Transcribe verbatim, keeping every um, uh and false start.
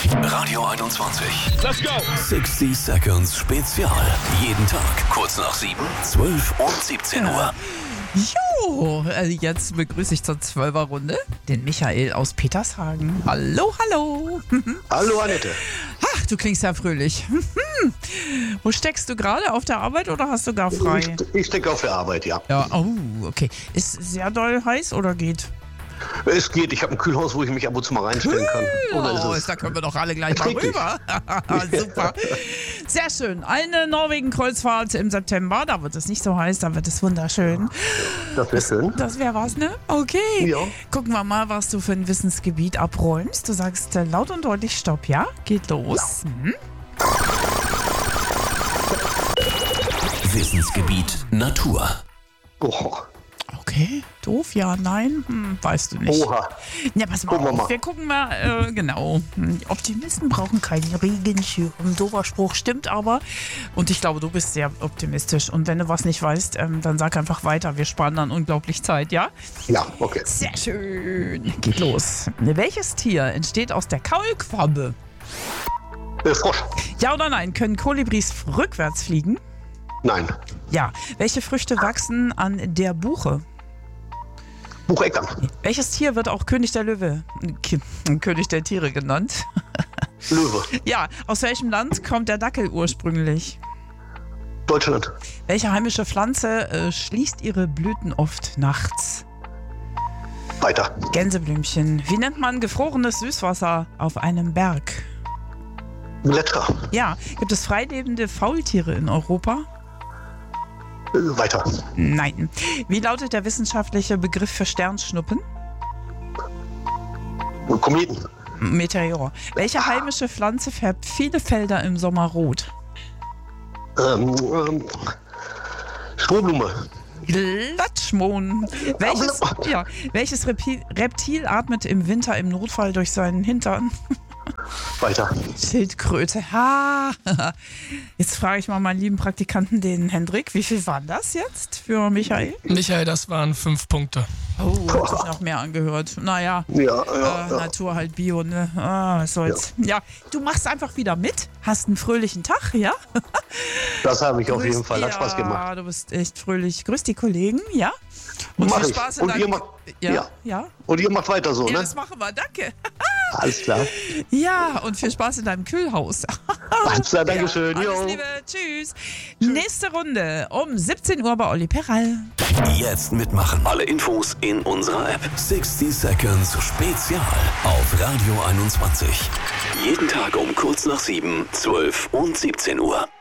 Radio einundzwanzig. Let's go! sechzig Seconds Spezial. Jeden Tag kurz nach sieben, zwölf und siebzehn Uhr. Jo, also jetzt begrüße ich zur Zwölfer-Runde den Michael aus Petershagen. Hallo, hallo. Hallo Annette. Ach, du klingst ja fröhlich. Wo steckst du gerade? Auf der Arbeit oder hast du gar frei? Ich, ich stecke auf der Arbeit, ja. Ja, oh, okay. Ist sehr doll heiß oder geht? Es geht, ich habe ein Kühlhaus, wo ich mich ab und zu mal reinstellen kann. Oder ist Kühlhaus, es? da können wir doch alle gleich mal Richtig. rüber. Super. Sehr schön. Eine Norwegen-Kreuzfahrt im September. Da wird es nicht so heiß, da wird es wunderschön. Das wäre schön. Das wäre was, ne? Okay. Ja. Gucken wir mal, was du für ein Wissensgebiet abräumst. Du sagst äh, laut und deutlich Stopp, ja? Geht los. Mhm. Wissensgebiet Natur. Oh. Okay, doof, ja, nein, hm, weißt du nicht. Oha. Ja, pass mal Gucken wir auf, mal. wir gucken mal, äh, genau. Die Optimisten brauchen keinen Regenschirm. Doofer Spruch, stimmt aber. Und ich glaube, du bist sehr optimistisch. Und wenn du was nicht weißt, ähm, dann sag einfach weiter. Wir sparen dann unglaublich Zeit, ja? Ja, okay. Sehr schön. Geht los. Welches Tier entsteht aus der Kaulquappe? Äh, Frosch. Ja oder nein? Können Kolibris rückwärts fliegen? Nein. Ja. Welche Früchte wachsen an der Buche? Bucheckern. Welches Tier wird auch König der Löwe, K- König der Tiere genannt? Löwe. Ja, aus welchem Land kommt der Dackel ursprünglich? Deutschland. Welche heimische Pflanze äh, schließt ihre Blüten oft nachts? Weiter. Gänseblümchen. Wie nennt man gefrorenes Süßwasser auf einem Berg? Gletscher. Ja, gibt es freilebende Faultiere in Europa? Äh, weiter. Nein. Wie lautet der wissenschaftliche Begriff für Sternschnuppen? Kometen. Meteor. Welche heimische Pflanze färbt viele Felder im Sommer rot? Ähm, ähm, Strohblume. Glatschmohn. Welches, ja, welches Repi- Reptil atmet im Winter im Notfall durch seinen Hintern? Weiter. Schildkröte. Ha. Jetzt frage ich mal meinen lieben Praktikanten, den Hendrik. Wie viel waren das jetzt für Michael? Michael, das waren fünf Punkte. Oh, hat sich noch mehr angehört. Naja, Ja, ja, äh, ja. Natur halt Bio, ne? Ah, was soll's. Ja. du machst einfach wieder mit. Hast einen fröhlichen Tag, ja? Das habe ich auf Grüß- jeden Fall. Hat ja, Spaß gemacht. du bist echt fröhlich. Grüß die Kollegen, ja? Und Mach viel ich. Spaß in Und deinem... ihr macht, ja, ja. ja. Und ihr macht weiter so, Ja, ne? das machen wir, danke. Alles klar. Ja, und viel Spaß in deinem Kühlhaus. Alles klar, Dankeschön. Ja, alles Jo. Liebe, tschüss. Nächste Runde um siebzehn Uhr bei Olli Peral. Jetzt mitmachen. Alle Infos in unserer App. sechzig Seconds Spezial auf Radio einundzwanzig. Jeden Tag um kurz nach sieben, zwölf und siebzehn Uhr.